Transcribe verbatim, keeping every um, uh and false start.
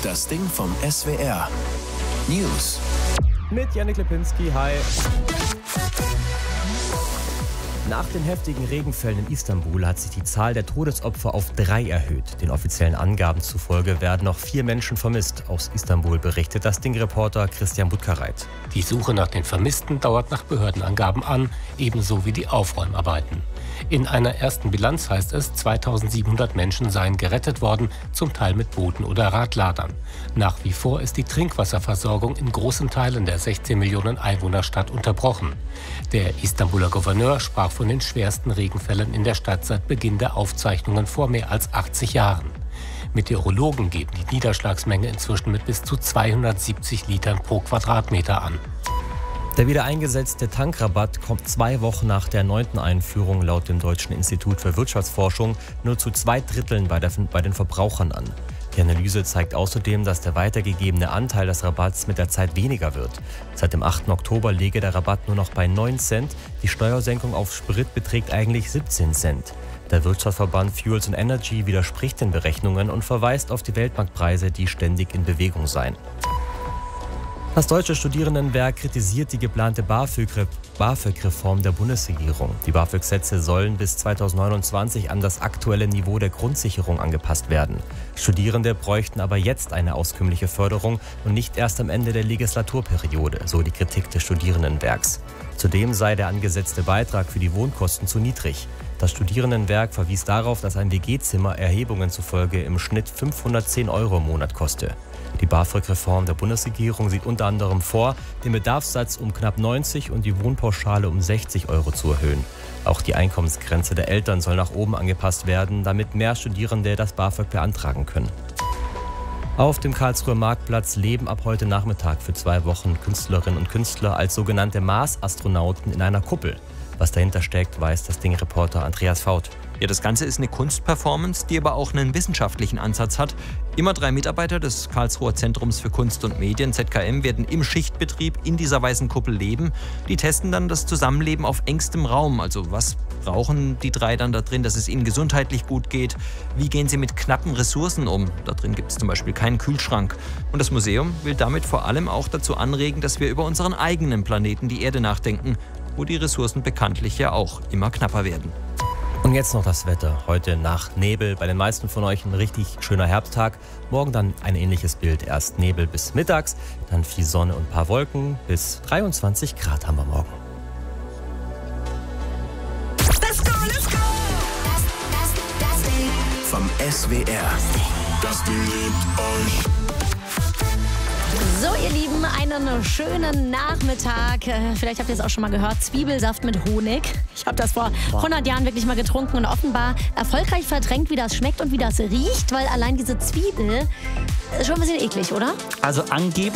Das Ding vom S W R. News. Mit Janik Lipinski, hi. Nach den heftigen Regenfällen in Istanbul hat sich die Zahl der Todesopfer auf drei erhöht. Den offiziellen Angaben zufolge werden noch vier Menschen vermisst. Aus Istanbul berichtet das Ding-Reporter Christian Butkareit. Die Suche nach den Vermissten dauert nach Behördenangaben an, ebenso wie die Aufräumarbeiten. In einer ersten Bilanz heißt es, zweitausendsiebenhundert Menschen seien gerettet worden, zum Teil mit Booten oder Radladern. Nach wie vor ist die Trinkwasserversorgung in großen Teilen der sechzehn Millionen Einwohnerstadt unterbrochen. Der Istanbuler Gouverneur sprach von den schwersten Regenfällen in der Stadt seit Beginn der Aufzeichnungen vor mehr als achtzig Jahren. Meteorologen geben die Niederschlagsmenge inzwischen mit bis zu zweihundertsiebzig Litern pro Quadratmeter an. Der wieder eingesetzte Tankrabatt kommt zwei Wochen nach der erneuten Einführung laut dem Deutschen Institut für Wirtschaftsforschung nur zu zwei Dritteln bei, der, bei den Verbrauchern an. Die Analyse zeigt außerdem, dass der weitergegebene Anteil des Rabatts mit der Zeit weniger wird. Seit dem achten Oktober liege der Rabatt nur noch bei neun Cent. Die Steuersenkung auf Sprit beträgt eigentlich siebzehn Cent. Der Wirtschaftsverband Fuels and Energy widerspricht den Berechnungen und verweist auf die Weltmarktpreise, die ständig in Bewegung seien. Das Deutsche Studierendenwerk kritisiert die geplante BAföG-Reform der Bundesregierung. Die BAföG-Sätze sollen bis zweitausendneunundzwanzig an das aktuelle Niveau der Grundsicherung angepasst werden. Studierende bräuchten aber jetzt eine auskömmliche Förderung und nicht erst am Ende der Legislaturperiode, so die Kritik des Studierendenwerks. Zudem sei der angesetzte Beitrag für die Wohnkosten zu niedrig. Das Studierendenwerk verwies darauf, dass ein W G-Zimmer Erhebungen zufolge im Schnitt fünfhundertzehn Euro im Monat koste. Die BAföG-Reform der Bundesregierung sieht unter anderem vor, den Bedarfssatz um knapp neunzig und die Wohnpauschale um sechzig Euro zu erhöhen. Auch die Einkommensgrenze der Eltern soll nach oben angepasst werden, damit mehr Studierende das BAföG beantragen können. Auf dem Karlsruher Marktplatz leben ab heute Nachmittag für zwei Wochen Künstlerinnen und Künstler als sogenannte Mars-Astronauten in einer Kuppel. Was dahinter steckt, weiß das Ding-Reporter Andreas Faut. Ja, das Ganze ist eine Kunstperformance, die aber auch einen wissenschaftlichen Ansatz hat. Immer drei Mitarbeiter des Karlsruher Zentrums für Kunst und Medien, Z K M, werden im Schichtbetrieb in dieser weißen Kuppel leben. Die testen dann das Zusammenleben auf engstem Raum. Also was brauchen die drei dann da drin, dass es ihnen gesundheitlich gut geht? Wie gehen sie mit knappen Ressourcen um? Da drin gibt es zum Beispiel keinen Kühlschrank. Und das Museum will damit vor allem auch dazu anregen, dass wir über unseren eigenen Planeten, die Erde, nachdenken, wo die Ressourcen bekanntlich ja auch immer knapper werden. Und jetzt noch das Wetter. Heute nach Nebel. Bei den meisten von euch ein richtig schöner Herbsttag. Morgen dann ein ähnliches Bild. Erst Nebel bis mittags, dann viel Sonne und ein paar Wolken. Bis dreiundzwanzig Grad haben wir morgen. Let's go, let's go! Das, das, das Ding vom S W R. Das Ding liebt euch. So, ihr Lieben, einen schönen Nachmittag. Vielleicht habt ihr es auch schon mal gehört, Zwiebelsaft mit Honig. Ich habe das vor hundert Jahren wirklich mal getrunken und offenbar erfolgreich verdrängt, wie das schmeckt und wie das riecht, weil allein diese Zwiebel ist schon ein bisschen eklig, oder? Also angeblich